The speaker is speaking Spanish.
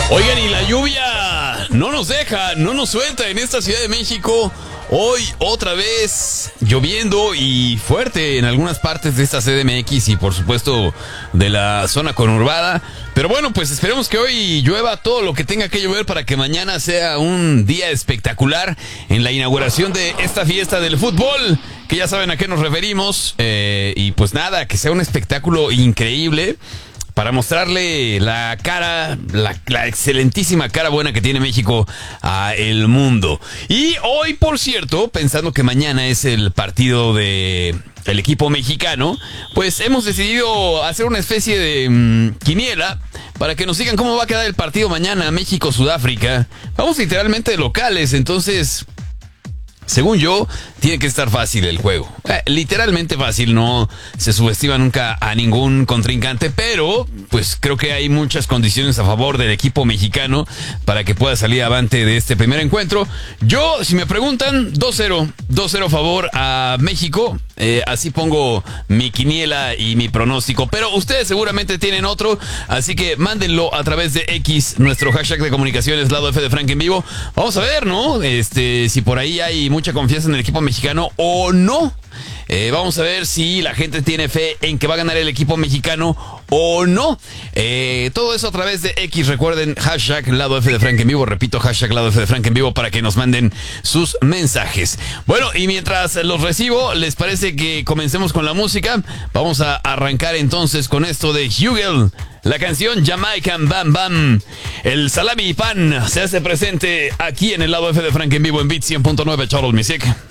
Oigan, y la lluvia no nos deja, no nos suelta en esta Ciudad de México. Hoy otra vez lloviendo y fuerte en algunas partes de esta CDMX y por supuesto de la zona conurbada. Pero bueno, pues esperemos que hoy llueva todo lo que tenga que llover para que mañana sea un día espectacular en la inauguración de esta fiesta del fútbol, que ya saben a qué nos referimos. Y pues nada, que sea un espectáculo increíble para mostrarle la cara, la excelentísima cara buena que tiene México a el mundo. Y hoy, por cierto, pensando que mañana es el partido de el equipo mexicano, pues hemos decidido hacer una especie de quiniela para que nos digan cómo va a quedar el partido mañana, México-Sudáfrica. Vamos literalmente de locales, entonces, según yo, tiene que estar fácil el juego. Literalmente fácil, no se subestima nunca a ningún contrincante, pero pues creo que hay muchas condiciones a favor del equipo mexicano para que pueda salir avante de este primer encuentro. Yo, si me preguntan, 2-0 favor a México. Así pongo mi quiniela y mi pronóstico, pero ustedes seguramente tienen otro, así que mándenlo a través de X, nuestro hashtag de comunicaciones, lado F de Frank en vivo. Vamos a ver, ¿no? Si por ahí hay mucha confianza en el equipo mexicano o no. Vamos a ver si la gente tiene fe en que va a ganar el equipo mexicano o no. Todo eso a través de X. Recuerden, hashtag lado F de Frank en vivo. Repito, hashtag lado F de Frank en vivo para que nos manden sus mensajes. Bueno, y mientras los recibo, ¿les parece que comencemos con la música? Vamos a arrancar entonces con esto de Hugel, la canción Jamaican Bam Bam. El salami y pan se hace presente aquí en el lado F de Frank en vivo en Beat 100.9 Charles Music.